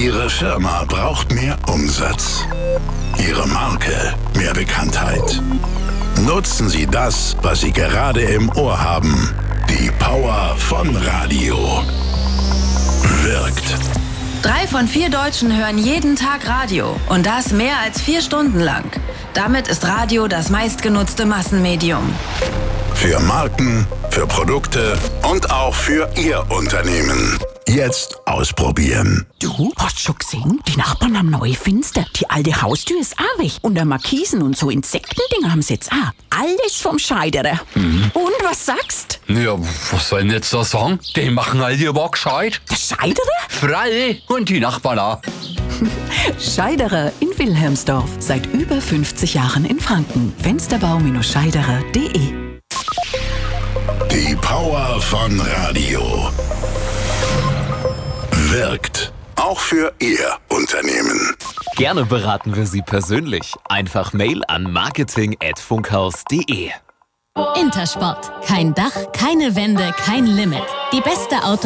Ihre Firma braucht mehr Umsatz. Ihre Marke mehr Bekanntheit. Nutzen Sie das, was Sie gerade im Ohr haben. Die Power von Radio. Wirkt. 3 von 4 Deutschen hören jeden Tag Radio. Und das mehr als 4 Stunden lang. Damit ist Radio das meistgenutzte Massenmedium. Für Marken, für Produkte und auch für Ihr Unternehmen. Jetzt ausprobieren. Du, hast schon gesehen? Die Nachbarn haben neue Fenster. Die alte Haustür ist auch weg. Und der Markisen und so Insektendinger haben sie jetzt auch. Alles vom Scheiderer. Und was sagst? Ja, was soll ich jetzt da sagen? Die machen all die aber gescheit. Der Scheiderer? Freie und die Nachbarn auch. Scheiderer in Wilhelmsdorf. Seit über 50 Jahren in Franken. Fensterbau-scheiderer.de. Die Power von Radio. Wirkt. Auch für Ihr Unternehmen. Gerne beraten wir Sie persönlich. Einfach Mail an marketing@funkhaus.de. Intersport. Kein Dach, keine Wände, kein Limit. Die beste Auto